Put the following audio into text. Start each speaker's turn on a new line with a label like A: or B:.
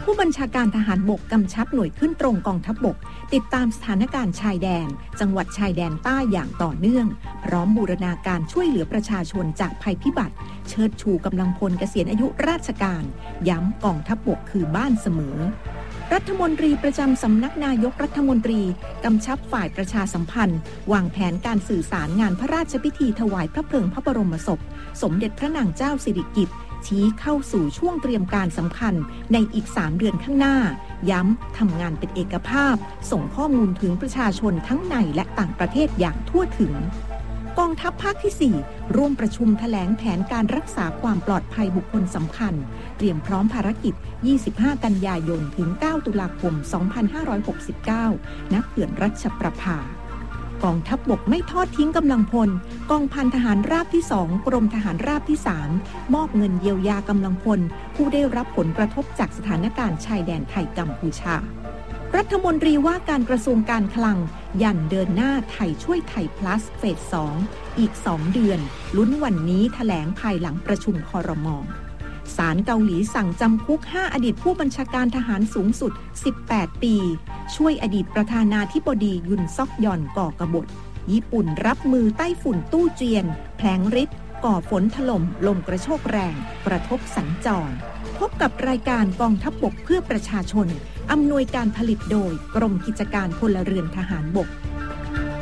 A: ผู้บัญชาการทหารบกกำชับหน่วยขึ้นตรงกองทัพบกติดตามสถานการณ์ชายแดนจังหวัดชายแดนใต้อย่างต่อเนื่องพร้อมบูรณาการช่วยเหลือประชาชนจากภัยพิบัติเชิดชูกำลังพลเกษียณอายุราชการย้ำกองทัพบกคือบ้านเสมอรัฐมนตรีประจำสำนักนายกรัฐมนตรีกำชับฝ่ายประชาสัมพันธ์วางแผนการสื่อสารงานพระราชพิธีถวายพระเพลิงพระบรมศพสมเด็จพระนางเจ้าสิริกิติ์ชี้เข้าสู่ช่วงเตรียมการสำคัญในอีก3 เดือนข้างหน้าย้ำทำงานเป็นเอกภาพส่งข้อมูลถึงประชาชนทั้งในและต่างประเทศอย่างทั่วถึงกองทัพภาคที่ 4ร่วมประชุมแถลงแผนการรักษาความปลอดภัยบุคคลสำคัญเตรียมพร้อมภารกิจ25 กันยายนถึง 9 ตุลาคม 2569 ณ เขื่อนรัชประภากองทัพบกไม่ทอดทิ้งกำลังพลกองพันทหารราบที่ 2 กรมทหารราบที่ 3 มอบเงินเยียวยากำลังพลผู้ได้รับผลกระทบจากสถานการณ์ชายแดนไทยกัมพูชารัฐมนตรีว่าการกระทรวงการคลังยันเดินหน้าไทยช่วยไทย plus เฟส 2 อีก 2 เดือนลุ้นวันนี้แถลงภายหลังประชุมครม.ศาลเกาหลีสั่งจำคุก5 อดีตผู้บัญชาการทหารสูงสุด18 ปีช่วยอดีตประธานาธิบดียุนซอกยอนก่อกบฏญี่ปุ่นรับมือไต้ฝุ่นตู้เจียนแผลงฤทธิ์ก่อฝนถล่มลมกระโชกแรงกระทบสัญจรพบกับรายการกองทัพบกเพื่อประชาชนอำนวยการผลิตโดยกรมกิจการพลเรือนทหารบก